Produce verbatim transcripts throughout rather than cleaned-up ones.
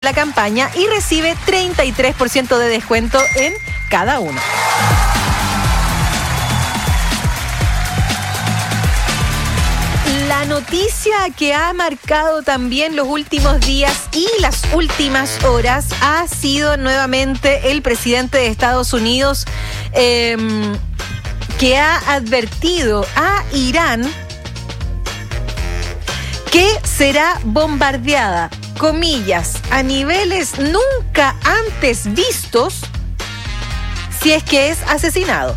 la campaña y recibe treinta y tres por ciento de descuento en cada uno. La noticia que ha marcado también los últimos días y las últimas horas ha sido nuevamente el presidente de Estados Unidos eh, que ha advertido a Irán que será bombardeada, comillas, a niveles nunca antes vistos si es que es asesinado.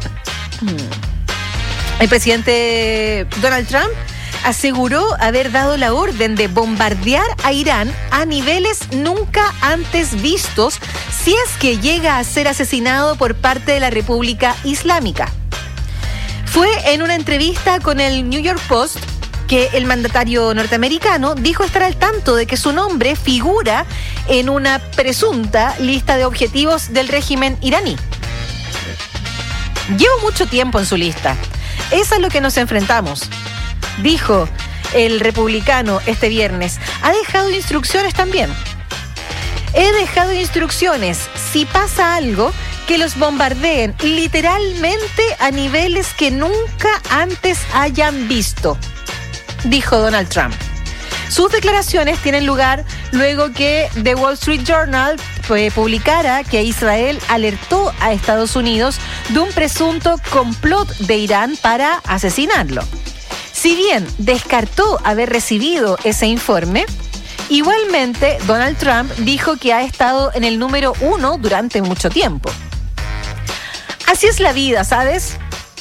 El presidente Donald Trump aseguró haber dado la orden de bombardear a Irán a niveles nunca antes vistos si es que llega a ser asesinado por parte de la República Islámica. Fue en una entrevista con el New York Post que el mandatario norteamericano dijo estar al tanto de que su nombre figura en una presunta lista de objetivos del régimen iraní. Llevo mucho tiempo en su lista. Es a lo que nos enfrentamos, dijo el republicano este viernes. Ha dejado instrucciones también. He dejado instrucciones. Si pasa algo, que los bombardeen literalmente a niveles que nunca antes hayan visto, dijo Donald Trump. Sus declaraciones tienen lugar luego que The Wall Street Journal eh, publicara que Israel alertó a Estados Unidos de un presunto complot de Irán para asesinarlo. Si bien descartó haber recibido ese informe, igualmente Donald Trump dijo que ha estado en el número uno durante mucho tiempo. Así es la vida, ¿sabes?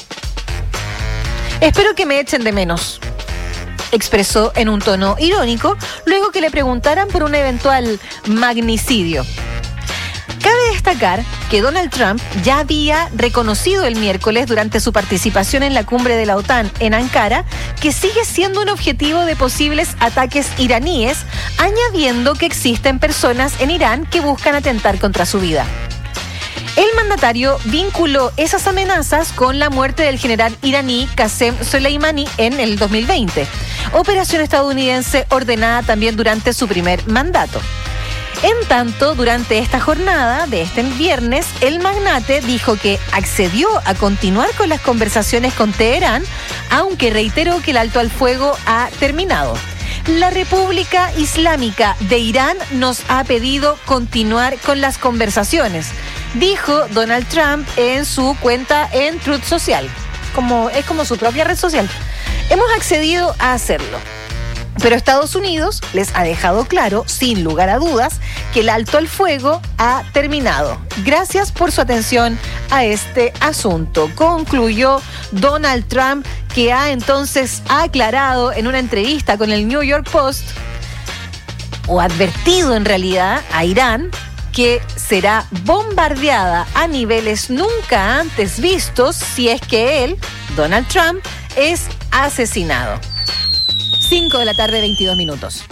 Espero que me echen de menos, expresó en un tono irónico luego que le preguntaran por un eventual magnicidio. Cabe destacar que Donald Trump ya había reconocido el miércoles durante su participación en la cumbre de la OTAN en Ankara que sigue siendo un objetivo de posibles ataques iraníes, añadiendo que existen personas en Irán que buscan atentar contra su vida. El mandatario vinculó esas amenazas con la muerte del general iraní Qasem Soleimani en el dos mil veinte, operación estadounidense ordenada también durante su primer mandato. En tanto, durante esta jornada de este viernes, el magnate dijo que accedió a continuar con las conversaciones con Teherán, aunque reiteró que el alto al fuego ha terminado. La República Islámica de Irán nos ha pedido continuar con las conversaciones, dijo Donald Trump en su cuenta en Truth Social. Como, es como su propia red social. Hemos accedido a hacerlo. Pero Estados Unidos les ha dejado claro, sin lugar a dudas, que el alto al fuego ha terminado. Gracias por su atención a este asunto, concluyó Donald Trump, que ha entonces aclarado en una entrevista con el New York Post, o advertido en realidad a Irán, que será bombardeada a niveles nunca antes vistos si es que él, Donald Trump, es asesinado. cinco de la tarde, veintidós minutos.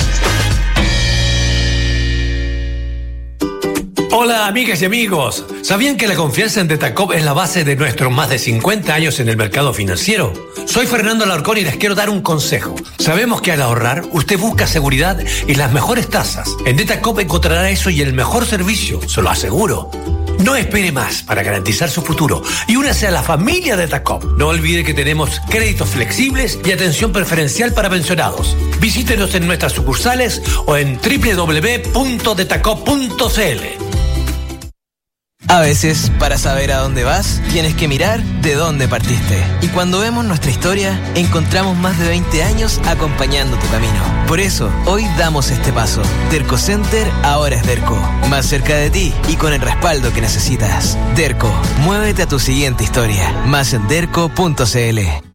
Hola amigas y amigos, ¿sabían que la confianza en Detacop es la base de nuestros más de cincuenta años en el mercado financiero? Soy Fernando Alarcón y les quiero dar un consejo. Sabemos que al ahorrar usted busca seguridad y las mejores tasas. En Detacop encontrará eso y el mejor servicio, se lo aseguro. No espere más para garantizar su futuro y únase a la familia de Detacop. No olvide que tenemos créditos flexibles y atención preferencial para pensionados. Visítenos en nuestras sucursales o en doble u doble u doble u punto detacop punto c l. A veces, para saber a dónde vas, tienes que mirar de dónde partiste. Y cuando vemos nuestra historia, encontramos más de veinte años acompañando tu camino. Por eso, hoy damos este paso. Derco Center ahora es Derco. Más cerca de ti y con el respaldo que necesitas. Derco, muévete a tu siguiente historia. Más en derco punto c l.